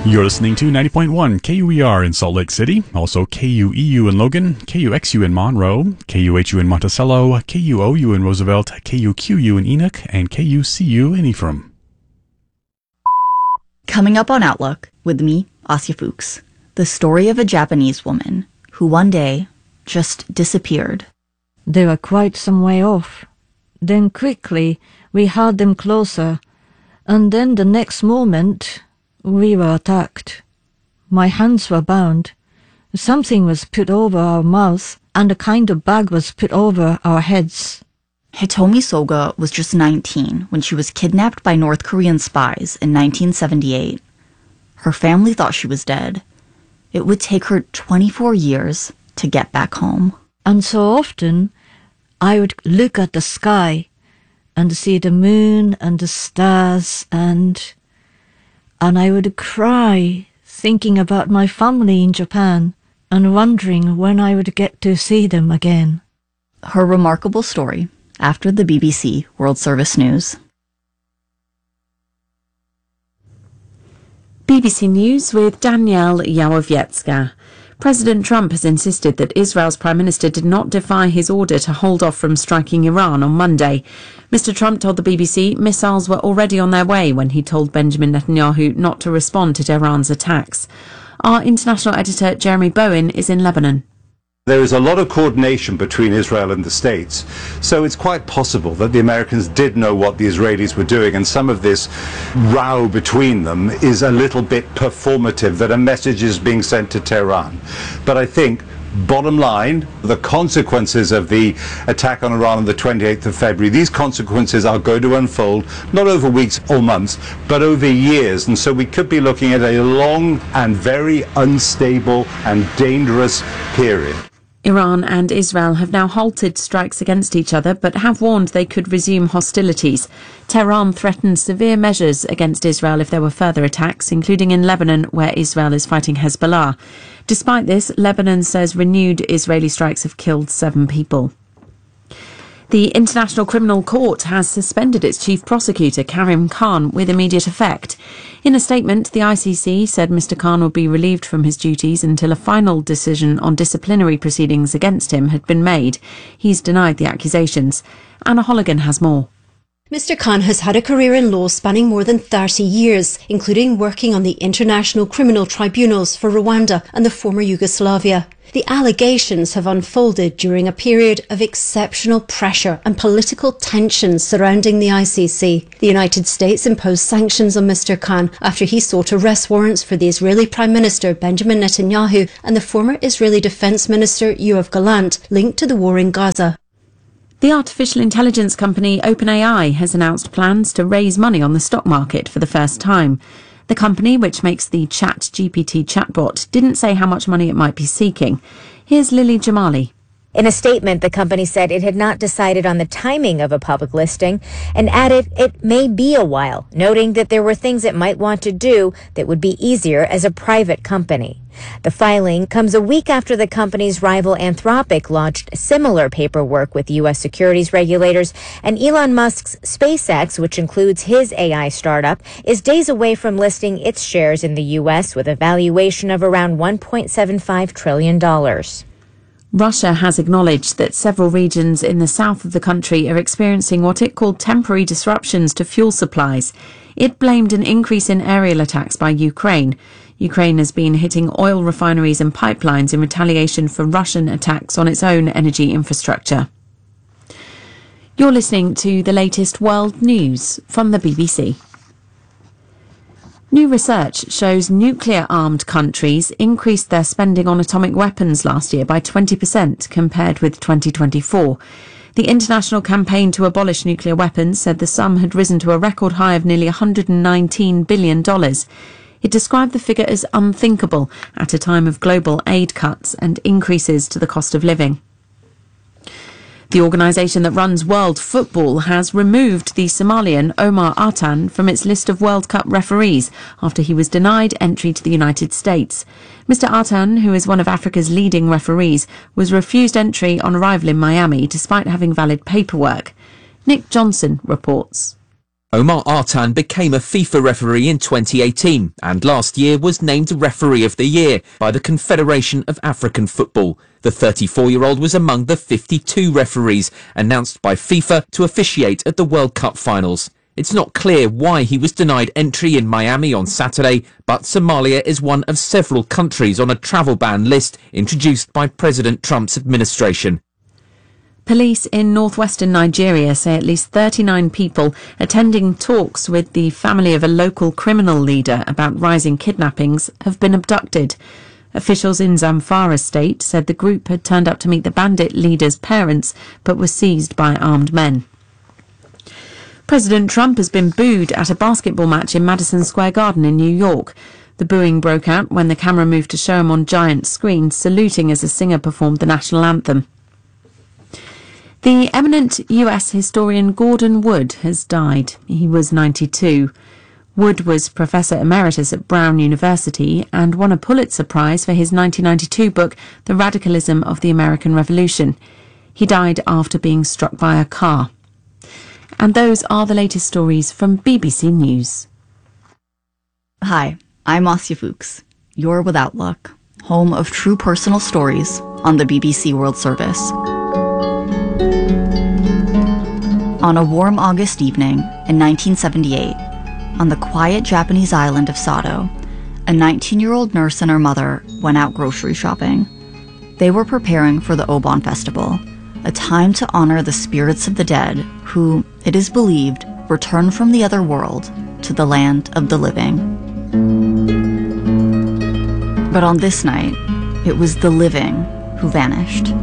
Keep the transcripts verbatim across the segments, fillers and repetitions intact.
You're listening to ninety point one K U E R in Salt Lake City, also K U E U in Logan, K U X U in Monroe, K U H U in Monticello, K U O U in Roosevelt, K U Q U in Enoch, and K U C U in Ephraim. Coming up on Outlook, with me, Asya Fuchs, the story of a Japanese woman who one day just disappeared. They were quite some way off. Then quickly we heard them closer, and then the next moment we were attacked. My hands were bound. Something was put over our mouth, and a kind of bag was put over our heads. Hitomi Soga was just nineteen when she was kidnapped by North Korean spies in nineteen seventy-eight. Her family thought she was dead. It would take her twenty-four years to get back home. And so often I would look at the sky and see the moon and the stars, and and I would cry thinking about my family in Japan and wondering when I would get to see them again. Her remarkable story after the B B C World Service News. B B C News with Danielle Yawowiecka. President Trump has insisted that Israel's Prime Minister did not defy his order to hold off from striking Iran on Monday. Mister Trump told the B B C missiles were already on their way when he told Benjamin Netanyahu not to respond to Iran's attacks. Our international editor Jeremy Bowen is in Lebanon. There is a lot of coordination between Israel and the States, so it's quite possible that the Americans did know what the Israelis were doing, and some of this row between them is a little bit performative, that a message is being sent to Tehran. But I think, bottom line, the consequences of the attack on Iran on the twenty-eighth of February, these consequences are going to unfold not over weeks or months, but over years, and so we could be looking at a long and very unstable and dangerous period. Iran and Israel have now halted strikes against each other, but have warned they could resume hostilities. Tehran threatened severe measures against Israel if there were further attacks, including in Lebanon, where Israel is fighting Hezbollah. Despite this, Lebanon says renewed Israeli strikes have killed seven people. The International Criminal Court has suspended its chief prosecutor, Karim Khan, with immediate effect. In a statement, the I C C said Mister Khan would be relieved from his duties until a final decision on disciplinary proceedings against him had been made. He's denied the accusations. Anna Holligan has more. Mister Khan has had a career in law spanning more than thirty years, including working on the International Criminal Tribunals for Rwanda and the former Yugoslavia. The allegations have unfolded during a period of exceptional pressure and political tensions surrounding the I C C. The United States imposed sanctions on Mister Khan after he sought arrest warrants for the Israeli Prime Minister Benjamin Netanyahu and the former Israeli Defense Minister Yoav Gallant, linked to the war in Gaza. The artificial intelligence company OpenAI has announced plans to raise money on the stock market for the first time. The company, which makes the ChatGPT chatbot, didn't say how much money it might be seeking. Here's Lily Jamali. In a statement, the company said it had not decided on the timing of a public listing and added it may be a while, noting that there were things it might want to do that would be easier as a private company. The filing comes a week after the company's rival Anthropic launched similar paperwork with U S securities regulators, and Elon Musk's SpaceX, which includes his A I startup, is days away from listing its shares in the U S with a valuation of around one point seven five trillion dollars. Russia has acknowledged that several regions in the south of the country are experiencing what it called temporary disruptions to fuel supplies. It blamed an increase in aerial attacks by Ukraine. Ukraine has been hitting oil refineries and pipelines in retaliation for Russian attacks on its own energy infrastructure. You're listening to the latest world news from the B B C. New research shows nuclear-armed countries increased their spending on atomic weapons last year by twenty percent compared with twenty twenty-four. The International Campaign to Abolish Nuclear Weapons said the sum had risen to a record high of nearly one hundred nineteen billion dollars. It described the figure as unthinkable at a time of global aid cuts and increases to the cost of living. The organisation that runs World Football has removed the Somalian Omar Artan from its list of World Cup referees after he was denied entry to the United States. Mister Artan, who is one of Africa's leading referees, was refused entry on arrival in Miami despite having valid paperwork. Nick Johnson reports. Omar Artan became a FIFA referee in twenty eighteen and last year was named Referee of the Year by the Confederation of African Football. The thirty-four-year-old was among the fifty-two referees announced by FIFA to officiate at the World Cup finals. It's not clear why he was denied entry in Miami on Saturday, but Somalia is one of several countries on a travel ban list introduced by President Trump's administration. Police in northwestern Nigeria say at least thirty-nine people attending talks with the family of a local criminal leader about rising kidnappings have been abducted. Officials in Zamfara state said the group had turned up to meet the bandit leader's parents but were seized by armed men. President Trump has been booed at a basketball match in Madison Square Garden in New York. The booing broke out when the camera moved to show him on giant screens saluting as a singer performed the national anthem. The eminent U S historian Gordon Wood has died. He was ninety-two. Wood was Professor Emeritus at Brown University and won a Pulitzer Prize for his nineteen ninety-two book, The Radicalism of the American Revolution. He died after being struck by a car. And those are the latest stories from B B C News. Hi, I'm Asya Fuchs. You're with Outlook, home of true personal stories on the B B C World Service. On a warm August evening in nineteen seventy-eight, on the quiet Japanese island of Sado, a nineteen-year-old nurse and her mother went out grocery shopping. They were preparing for the Obon Festival, a time to honor the spirits of the dead who, it is believed, returned from the other world to the land of the living. But on this night, it was the living who vanished.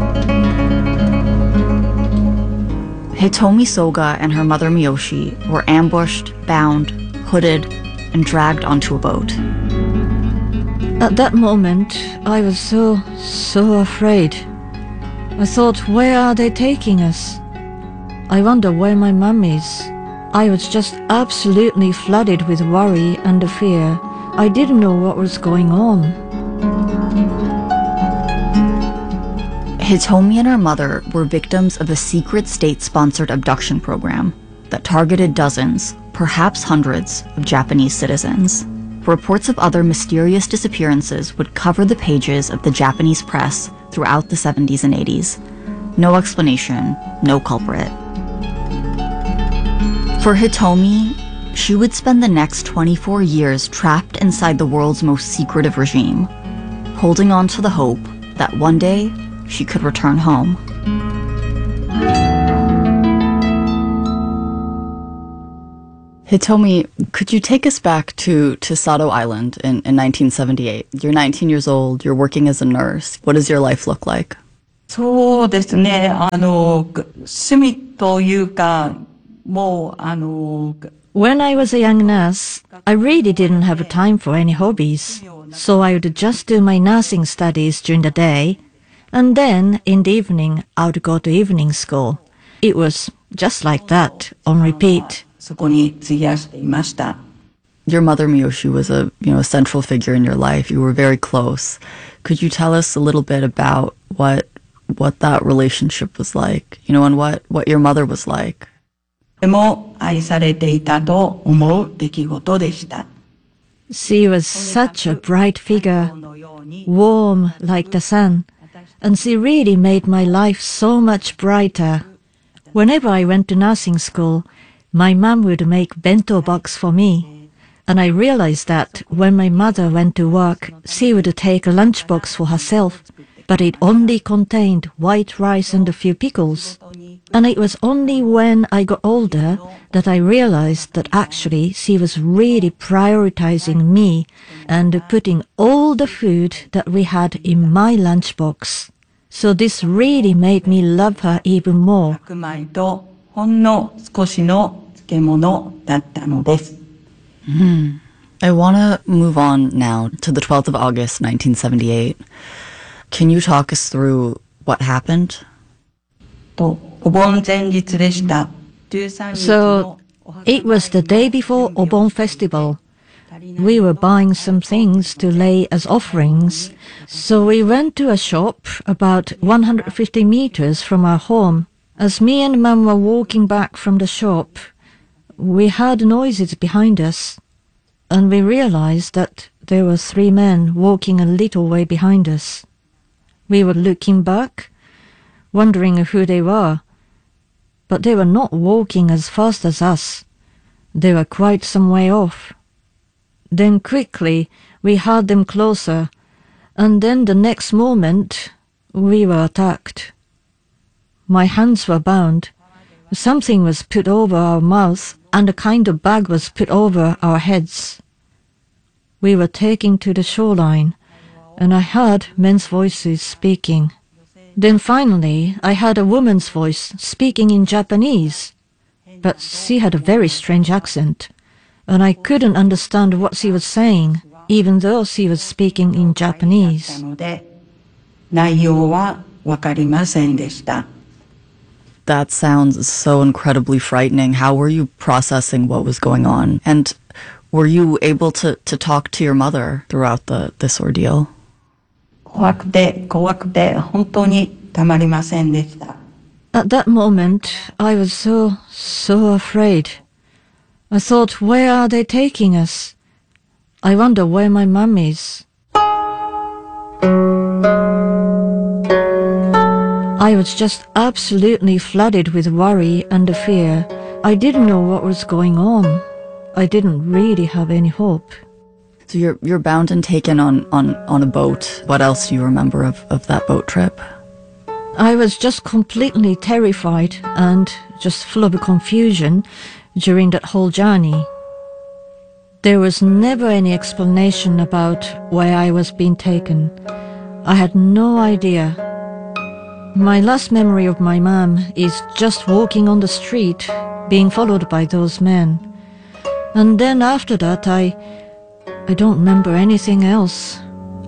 Hitomi Soga and her mother Miyoshi were ambushed, bound, hooded, and dragged onto a boat. At that moment, I was so, so afraid. I thought, where are they taking us? I wonder where my mum is. I was just absolutely flooded with worry and fear. I didn't know what was going on. Hitomi and her mother were victims of a secret state-sponsored abduction program that targeted dozens, perhaps hundreds, of Japanese citizens. Reports of other mysterious disappearances would cover the pages of the Japanese press throughout the seventies and eighties. No explanation, no culprit. For Hitomi, she would spend the next twenty-four years trapped inside the world's most secretive regime, holding on to the hope that one day she could return home. Hitomi, could you take us back to, to Sado Island in, in nineteen seventy-eight? You're nineteen years old, you're working as a nurse. What does your life look like? そうですね。あの、趣味というか、もう、あの、 When I was a young nurse, I really didn't have time for any hobbies. So I would just do my nursing studies during the day, and then in the evening I would go to evening school. It was just like that, on repeat. そこに費やしていました。 Your mother Miyoshi was a, you know, a central figure in your life. You were very close. Could you tell us a little bit about what what that relationship was like, you know, and what, what your mother was like? とても愛されていたと思う出来事でした。 She was such a bright figure, warm like the sun, and she really made my life so much brighter. Whenever I went to nursing school, my mum would make bento box for me, and I realized that when my mother went to work, she would take a lunchbox for herself, but it only contained white rice and a few pickles. And it was only when I got older that I realized that actually she was really prioritizing me and putting all the food that we had in my lunchbox. So this really made me love her even more. 白米とほんの少しの漬物だったのです。 Hmm. I want to move on now to the twelfth of August, nineteen seventy-eight. Can you talk us through what happened? とお盆前日でした。 So it was the day before Obon Festival. We were buying some things to lay as offerings, so we went to a shop about one hundred fifty meters from our home. As me and Mum were walking back from the shop, we heard noises behind us, and we realized that there were three men walking a little way behind us. We were looking back, wondering who they were, but they were not walking as fast as us. They were quite some way off. Then quickly we heard them closer, and then the next moment we were attacked. My hands were bound. Something was put over our mouth, and a kind of bag was put over our heads. We were taken to the shoreline, and I heard men's voices speaking. Then finally I heard a woman's voice speaking in Japanese, but she had a very strange accent, and I couldn't understand what she was saying, even though she was speaking in Japanese. 内容はわかりませんでした。 That sounds so incredibly frightening. How were you processing what was going on? And were you able to, to talk to your mother throughout the, this ordeal? 怖くて怖くて本当にたまりませんでした。 At that moment, I was so, so afraid. I thought, where are they taking us? I wonder where my mum is. I was just absolutely flooded with worry and fear. I didn't know what was going on. I didn't really have any hope. So you're you're bound and taken on, on, on a boat. What else do you remember of, of that boat trip? I was just completely terrified and just full of confusion during that whole journey. There was never any explanation about where I was being taken. I had no idea. My last memory of my mom is just walking on the street, being followed by those men. And then after that, I... I don't remember anything else.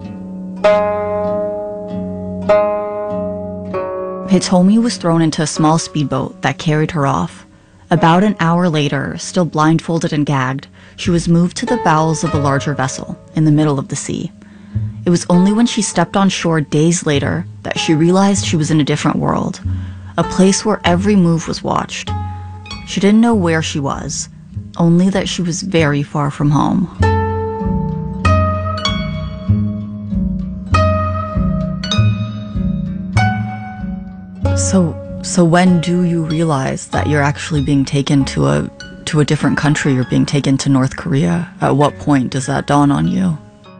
Hitomi was thrown into a small speedboat that carried her off. About an hour later, still blindfolded and gagged, she was moved to the bowels of a larger vessel in the middle of the sea. It was only when she stepped on shore days later that she realized she was in a different world, a place where every move was watched. She didn't know where she was, only that she was very far from home. So, so when do you realize that you're actually being taken to a to a different country? You're being taken to North Korea. At what point does that dawn on you?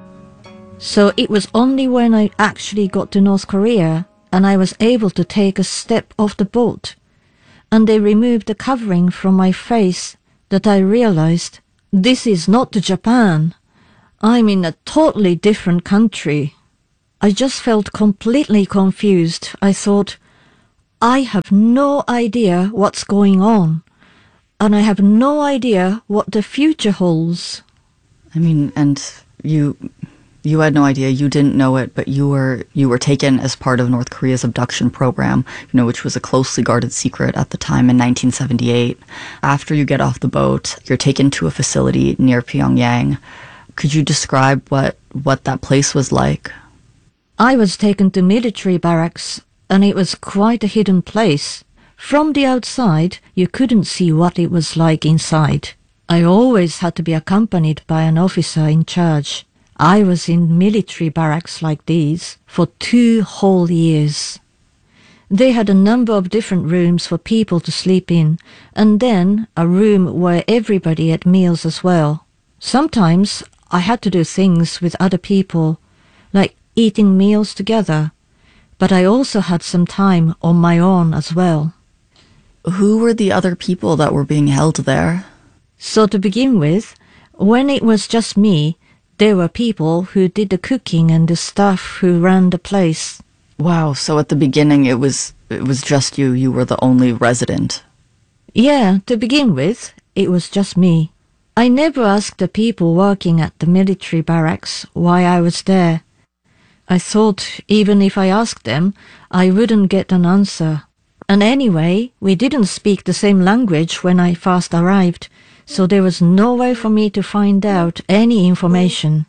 So it was only when I actually got to North Korea and I was able to take a step off the boat and they removed the covering from my face that I realized this is not Japan. I'm in a totally different country. I just felt completely confused. I thought, I have no idea what's going on, and I have no idea what the future holds. I mean, and you you had no idea, you didn't know it, but you were you were taken as part of North Korea's abduction program, you know, which was a closely guarded secret at the time in nineteen seventy-eight. After you get off the boat, you're taken to a facility near Pyongyang. Could you describe what, what that place was like? I was taken to military barracks, and it was quite a hidden place. From the outside, you couldn't see what it was like inside. I always had to be accompanied by an officer in charge. I was in military barracks like these for two whole years. They had a number of different rooms for people to sleep in, and then a room where everybody ate meals as well. Sometimes I had to do things with other people, like eating meals together, but I also had some time on my own as well. Who were the other people that were being held there? So to begin with, when it was just me, there were people who did the cooking and the staff who ran the place. Wow, so at the beginning it was it was just you, you were the only resident. Yeah, to begin with, it was just me. I never asked the people working at the military barracks why I was there. I thought even if I asked them, I wouldn't get an answer. And anyway, we didn't speak the same language when I first arrived, so there was no way for me to find out any information.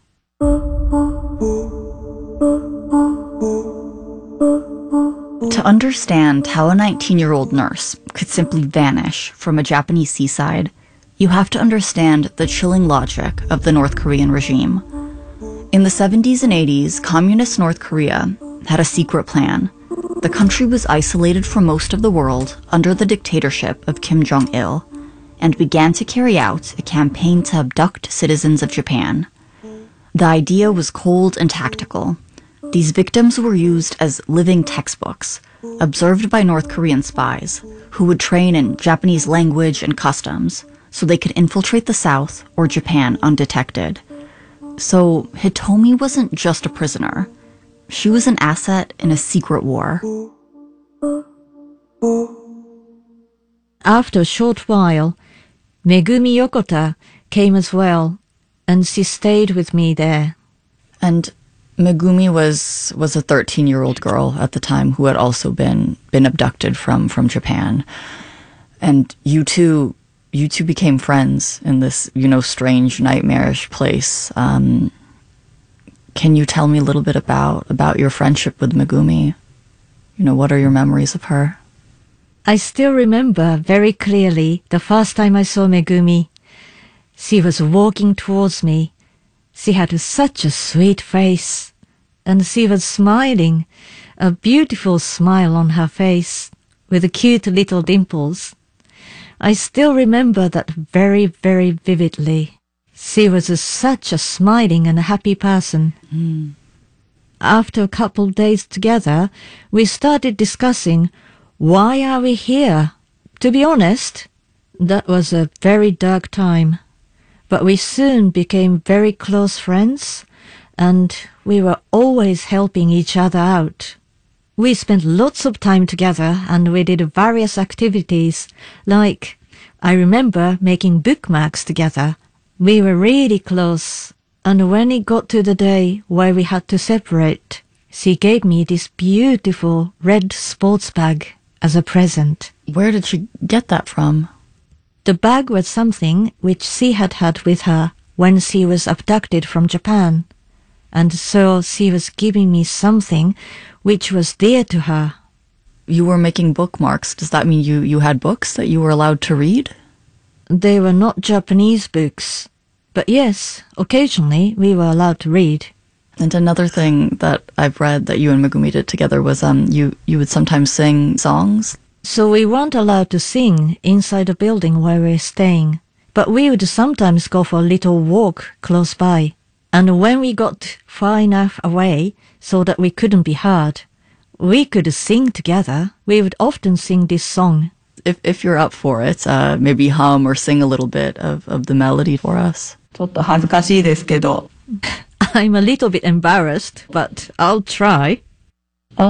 To understand how a nineteen-year-old nurse could simply vanish from a Japanese seaside, you have to understand the chilling logic of the North Korean regime. In the seventies and eighties, communist North Korea had a secret plan. The country was isolated from most of the world under the dictatorship of Kim Jong-il and began to carry out a campaign to abduct citizens of Japan. The idea was cold and tactical. These victims were used as living textbooks, observed by North Korean spies, who would train in Japanese language and customs so they could infiltrate the South or Japan undetected. So Hitomi wasn't just a prisoner. She was an asset in a secret war. After a short while, Megumi Yokota came as well, and she stayed with me there. And Megumi was was a thirteen-year-old girl at the time who had also been been abducted from from Japan. And you two you two became friends in this, you know, strange, nightmarish place. Um, can you tell me a little bit about about your friendship with Megumi? You know, what are your memories of her? I still remember very clearly the first time I saw Megumi. She was walking towards me. She had such a sweet face, and she was smiling, a beautiful smile on her face, with cute little dimples. I still remember that very, very vividly. She was a, such a smiling and happy person. Mm. After a couple of days together, we started discussing, why are we here? To be honest, that was a very dark time. But we soon became very close friends, and we were always helping each other out. We spent lots of time together, and we did various activities, like, I remember making bookmarks together. We were really close, and when it got to the day where we had to separate, she gave me this beautiful red sports bag as a present. Where did she get that from? The bag was something which she had had with her when she was abducted from Japan, and so she was giving me something which was dear to her. You were making bookmarks. Does that mean you, you had books that you were allowed to read? They were not Japanese books, but yes, occasionally we were allowed to read. And another thing that I've read that you and Megumi did together was um you, you would sometimes sing songs. So we weren't allowed to sing inside the building where we were staying, but we would sometimes go for a little walk close by. And when we got far enough away so that we couldn't be heard, we could sing together. We would often sing this song. If if you're up for it, uh, maybe hum or sing a little bit of, of the melody for us. ちょっと恥ずかしいですけど。 I'm a little bit embarrassed, but I'll try.